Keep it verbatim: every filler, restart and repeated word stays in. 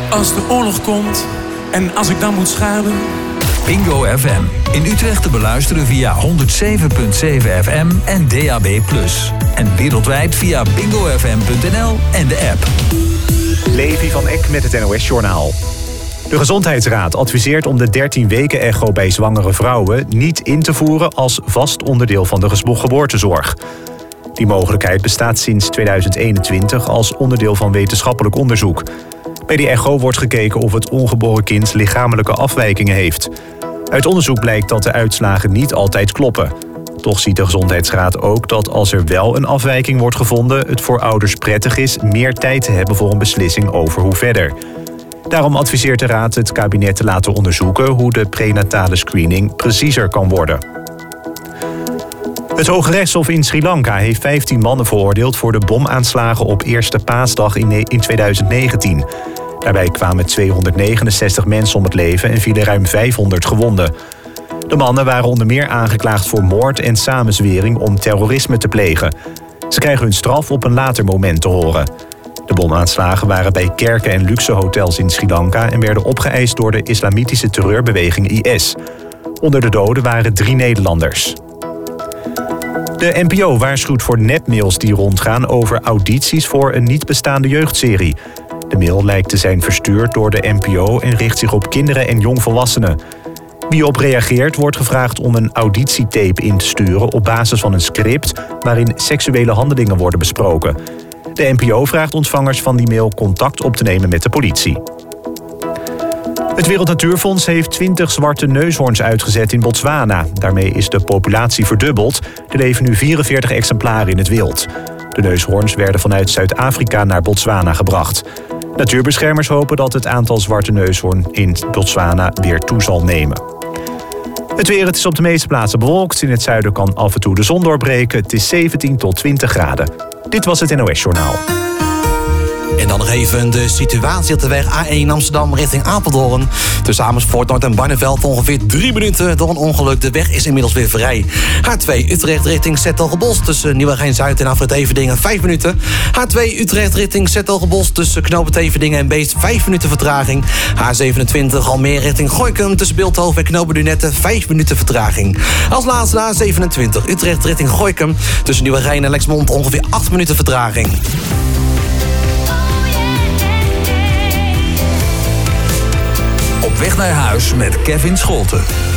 Als de oorlog komt en als ik dan moet schuilen. Bingo F M. In Utrecht te beluisteren via honderd zeven komma zeven F M en D A B plus. En wereldwijd via bingo f m punt n l en de app. Levi van Eck met het N O S-journaal. De Gezondheidsraad adviseert om de dertien weken echo bij zwangere vrouwen niet in te voeren als vast onderdeel van de geboortezorg. Die mogelijkheid bestaat sinds tweeduizend eenentwintig als onderdeel van wetenschappelijk onderzoek. Bij die echo wordt gekeken of het ongeboren kind lichamelijke afwijkingen heeft. Uit onderzoek blijkt dat de uitslagen niet altijd kloppen. Toch ziet de Gezondheidsraad ook dat als er wel een afwijking wordt gevonden, het voor ouders prettig is meer tijd te hebben voor een beslissing over hoe verder. Daarom adviseert de Raad het kabinet te laten onderzoeken hoe de prenatale screening preciezer kan worden. Het Hoge Rechtshof in Sri Lanka heeft vijftien mannen veroordeeld voor de bomaanslagen op Eerste Paasdag in tweeduizend negentien. Daarbij kwamen tweehonderdnegenenzestig mensen om het leven en vielen ruim vijfhonderd gewonden. De mannen waren onder meer aangeklaagd voor moord en samenzwering om terrorisme te plegen. Ze krijgen hun straf op een later moment te horen. De bomaanslagen waren bij kerken en luxe hotels in Sri Lanka en werden opgeëist door de islamitische terreurbeweging I S. Onder de doden waren drie Nederlanders. De N P O waarschuwt voor nepmails die rondgaan over audities voor een niet bestaande jeugdserie. De mail lijkt te zijn verstuurd door de N P O en richt zich op kinderen en jongvolwassenen. Wie op reageert wordt gevraagd om een auditietape in te sturen op basis van een script waarin seksuele handelingen worden besproken. De N P O vraagt ontvangers van die mail contact op te nemen met de politie. Het Wereld Natuurfonds heeft twintig zwarte neushoorns uitgezet in Botswana. Daarmee is de populatie verdubbeld. Er leven nu vierenveertig exemplaren in het wild. De neushoorns werden vanuit Zuid-Afrika naar Botswana gebracht. Natuurbeschermers hopen dat het aantal zwarte neushoorn in Botswana weer toe zal nemen. Het weer, het is op de meeste plaatsen bewolkt. In het zuiden kan af en toe de zon doorbreken. Het is zeventien tot twintig graden. Dit was het N O S-journaal. En dan nog even de situatie op de weg A één Amsterdam richting Apeldoorn. Tussen Amersfoort Noord en Barneveld ongeveer drie minuten door een ongeluk. De weg is inmiddels weer vrij. H twee Utrecht richting Zettelgebos tussen Nieuwegein-Zuid en Afrit Everdingen vijf minuten. H twee Utrecht richting Zettelgebos tussen Knoopend Everdingen en Beest vijf minuten vertraging. H zevenentwintig Almere richting Gorinchem tussen Bilthoven en Knoopend Lunette vijf minuten vertraging. Als laatste de A zevenentwintig Utrecht richting Gorinchem tussen Nieuwegein en Lexmond ongeveer acht minuten vertraging. Op weg naar huis met Kevin Scholten.